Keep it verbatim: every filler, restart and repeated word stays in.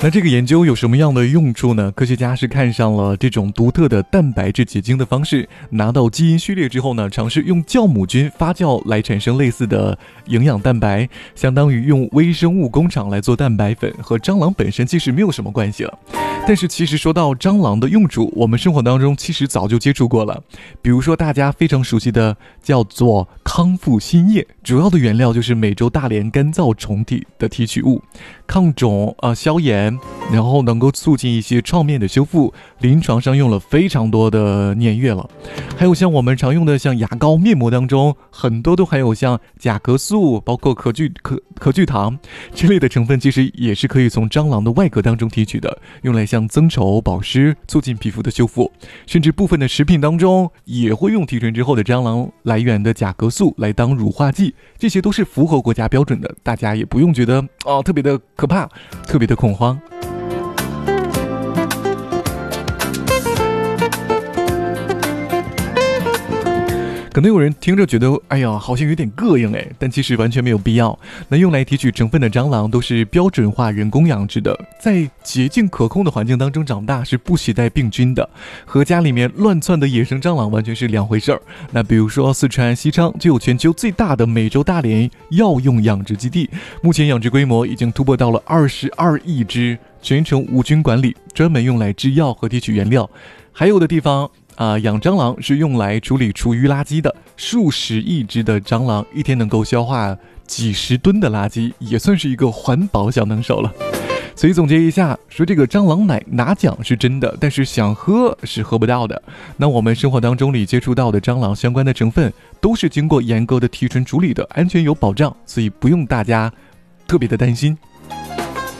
那这个研究有什么样的用处呢？科学家是看上了这种独特的蛋白质结晶的方式，拿到基因序列之后呢，尝试用酵母菌发酵来产生类似的营养蛋白，相当于用微生物工厂来做蛋白粉，和蟑螂本身其实没有什么关系了。但是其实说到蟑螂的用处，我们生活当中其实早就接触过了，比如说大家非常熟悉的叫做康复新液，主要的原料就是美洲大蠊干燥虫体的提取物，抗肿呃消炎，然后能够促进一些创面的修复，临床上用了非常多的年月了。还有像我们常用的像牙膏、面膜当中，很多都含有像甲壳素，包括可聚可可聚糖这类的成分，其实也是可以从蟑螂的外壳当中提取的，用来像增稠、保湿，促进皮肤的修复。甚至部分的食品当中也会用提纯之后的蟑螂来源的甲壳素来当乳化剂，这些都是符合国家标准的，大家也不用觉得哦特别的可怕，特别的恐慌。可能有人听着觉得哎呀好像有点膈应哎，但其实完全没有必要。那用来提取成分的蟑螂都是标准化人工养殖的，在洁净可控的环境当中长大，是不携带病菌的，和家里面乱窜的野生蟑螂完全是两回事儿。那比如说四川西昌就有全球最大的美洲大蠊药用养殖基地，目前养殖规模已经突破到了二十二亿只，全程无菌管理，专门用来制药和提取原料。还有的地方啊、呃，养蟑螂是用来处理厨余垃圾的，数十亿只的蟑螂一天能够消化几十吨的垃圾，也算是一个环保小能手了。所以总结一下，说这个蟑螂奶拿奖是真的，但是想喝是喝不到的。那我们生活当中里接触到的蟑螂相关的成分，都是经过严格的提纯处理的，安全有保障，所以不用大家特别的担心。